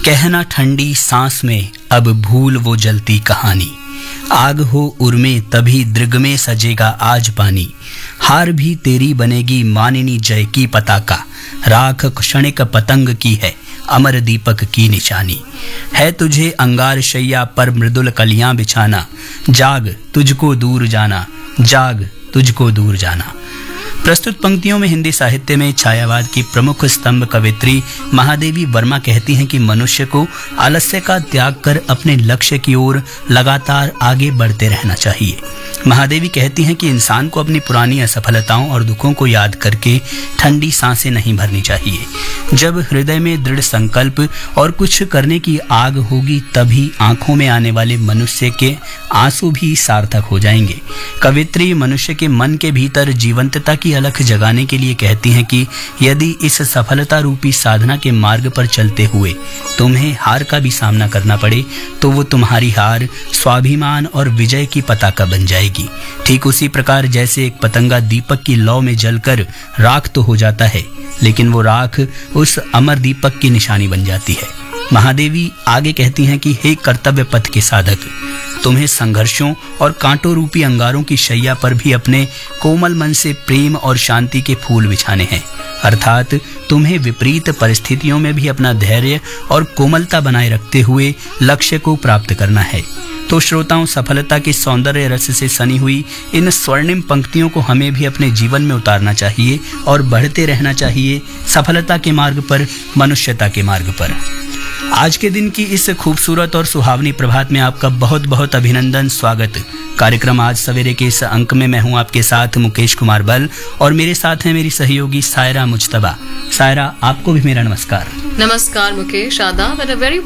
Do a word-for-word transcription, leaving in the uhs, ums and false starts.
कहना ठंडी सांस में अब भूल वो जलती कहानी। आग हो उर्मे तभी दृग में सजेगा आज पानी। हार भी तेरी बनेगी मानिनी जय की पताका। राख क्षणिक पतंग की है अमर दीपक की निशानी। है तुझे अंगार शैया पर मृदुल कलियां बिछाना। जाग तुझको दूर जाना, जाग तुझको दूर जाना। प्रस्तुत पंक्तियों में हिंदी साहित्य में छायावाद की प्रमुख स्तंभ कवित्री महादेवी वर्मा कहती हैं कि मनुष्य को आलस्य का त्याग कर अपने लक्ष्य की ओर लगातार आगे बढ़ते रहना चाहिए। महादेवी कहती हैं कि इंसान को अपनी पुरानी असफलताओं और दुखों को याद करके ठंडी सांसें नहीं भरनी चाहिए। जब हृदय में दृढ़ संकल्प और कुछ करने की आग होगी तभी आंखों में आने वाले मनुष्य के आंसू भी सार्थक हो जाएंगे। कवित्री मनुष्य के मन के भीतर जीवंतता की अलख जगाने के लिए कहती हैं कि यदि इस सफलता रूपी साधना के मार्ग पर चलते हुए तुम्हें हार का भी सामना करना पड़े तो वो तुम्हारी हार स्वाभिमान और विजय की पताका बन जाएगी। ठीक उसी प्रकार जैसे एक पतंगा दीपक की लौ में जलकर राख तो हो जाता है, लेकिन वो राख उस अमर दीपक की निशानी बन जाती है। महादेवी आगे कहती हैं कि हे कर्तव्य पथ के साधक, तुम्हें संघर्षों और कांटों रूपी अंगारों की शैया पर भी अपने कोमल मन से प्रेम और शांति के फूल बिछाने हैं। अर्थात तुम्हें विपरीत परिस्थितियों में भी अपना धैर्य और कोमलता बनाए रखते हुए लक्ष्य को प्राप्त करना है। तो श्रोताओं, सफलता के सौंदर्य रस से सनी हुई इन स्वर्णिम पंक्तियों को हमें भी अपने जीवन में उतारना चाहिए और बढ़ते रहना चाहिए सफलता के मार्ग पर, मनुष्यता के मार्ग पर। आज के दिन की इस खूबसूरत और सुहावनी प्रभात में आपका बहुत बहुत अभिनंदन, स्वागत। कार्यक्रम आज सवेरे के इस अंक में मैं हूं आपके साथ मुकेश कुमार बल और मेरे साथ हैं मेरी सहयोगी सायरा मुज्तबा। सायरा, आपको भी मेरा नमस्कार। नमस्कार मुकेश, आदाब एंड अ वेरी